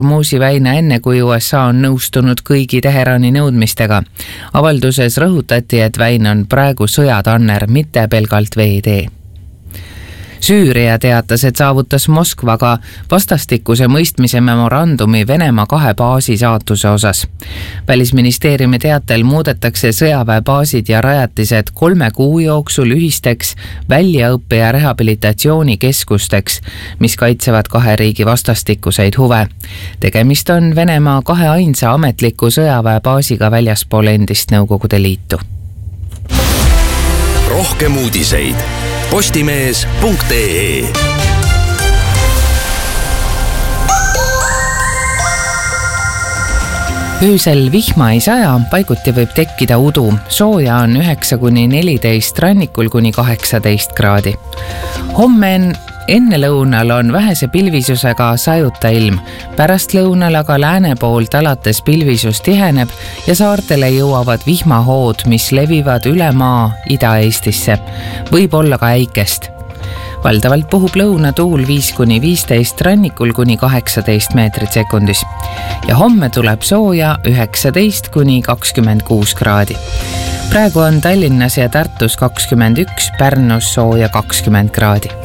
Hormuzi väina enne, kui USA on nõustunud kõigi Teherani nõudmistega. Avalduses rõhutati, et väin on praegu sõjatanner, mitte pelgalt veetee. Süüria teatas, et saavutas Moskvaga vastastikuse mõistmise memorandumi Venemaa 2 baasi saatuse osas. Välisministeeriumi teatel muudetakse sõjaväebaasid ja rajatised 3 kuu jooksul ühisteks väljaõppe- ja rehabilitatsioonikeskusteks, mis kaitsevad 2 riigi vastastikuseid huve. Tegemist on Venemaa 2 ainsa ametliku sõjaväebaasiga väljaspool endist Nõukogude Liitu. Rohkem uudiseid postimees.ee. Öösel vihma ei saja, paiguti võib tekkida udu. Sooja on 9–14, rannikul kuni 18 kraadi. Homme enne lõunal on vähese pilvisusega sajuta ilm. Pärast lõunal aga lääne poolt alates pilvisus tiheneb ja saartele jõuavad vihmahood, mis levivad üle maa Ida-Eestisse. Võib olla ka äikest. Valdavalt puhub lõunatuul 5–15, rannikul kuni 18 meetrit sekundis. Ja homme tuleb sooja 19–26 kraadi. Praegu on Tallinnas ja Tartus 21, Pärnus sooja 20 kraadi.